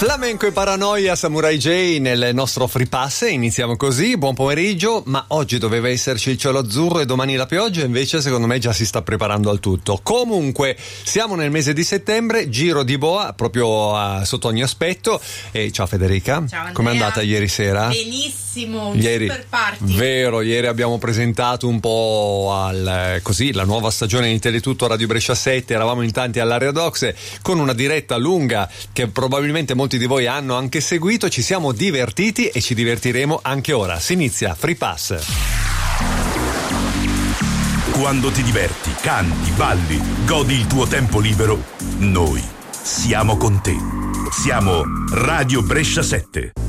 Flamenco e Paranoia, Samurai J nel nostro Free Pass. Iniziamo così, buon pomeriggio, ma oggi doveva esserci il cielo azzurro e domani la pioggia, invece secondo me già si sta preparando al tutto. Comunque siamo nel mese di settembre, giro di boa proprio sotto ogni aspetto. E ciao Federica, ciao Andrea. Com'è andata ieri sera? Benissimo, ieri, super party. Vero, ieri abbiamo presentato un po' la nuova stagione di Teletutto Radio Brescia 7, eravamo in tanti all'Area Dox con una diretta lunga che probabilmente molti di voi hanno anche seguito. Ci siamo divertiti e ci divertiremo anche ora. Si inizia Free Pass. Quando ti diverti, canti, balli, godi il tuo tempo libero, noi siamo con te. Siamo Radio Brescia 7.